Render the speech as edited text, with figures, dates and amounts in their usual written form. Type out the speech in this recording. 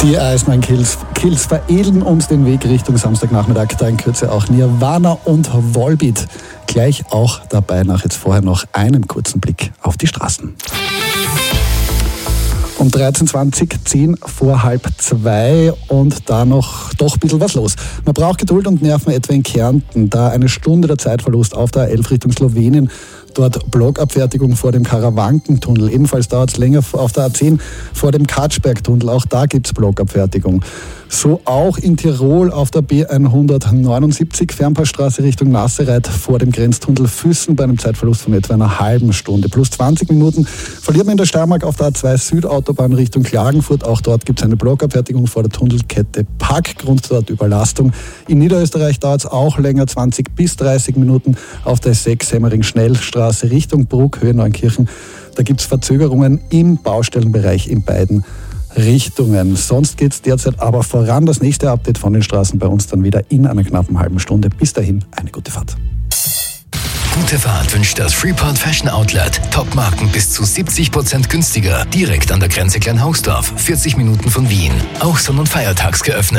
Die Eisman Kills veredeln uns den Weg Richtung Samstagnachmittag. Da in Kürze auch Nirvana und Volbeat. Gleich auch dabei nach jetzt vorher noch einem kurzen Blick auf die Straßen. Um 13.20 10 vor halb 2 und da noch doch ein bisschen was los. Man braucht Geduld und Nerven etwa in Kärnten. Da eine Stunde der Zeitverlust auf der A11 Richtung Slowenien. Dort Blockabfertigung vor dem Karawankentunnel. Ebenfalls dauert es länger auf der A10 vor dem Katschbergtunnel. Auch da gibt es Blockabfertigung. So auch in Tirol auf der B179 Fernpassstraße Richtung Nassereit vor dem Grenztunnel Füssen bei einem Zeitverlust von etwa einer halben Stunde. Plus 20 Minuten verliert man in der Steiermark auf der A2 Südautobahn Richtung Klagenfurt. Auch dort gibt es eine Blockabfertigung vor der Tunnelkette Pack. Grund dort Überlastung. In Niederösterreich dauert es auch länger, 20 bis 30 Minuten auf der 6 Hemmering-Schnellstraße Richtung Bruck, Neunkirchen. Da gibt es Verzögerungen im Baustellenbereich in beiden Richtungen. Sonst geht es derzeit aber voran. Das nächste Update von den Straßen bei uns dann wieder in einer knappen halben Stunde. Bis dahin eine gute Fahrt. Gute Fahrt wünscht das Freeport Fashion Outlet. Topmarken bis zu 70% günstiger. Direkt an der Grenze Kleinhausdorf, 40 Minuten von Wien. Auch sonn- und feiertags geöffnet.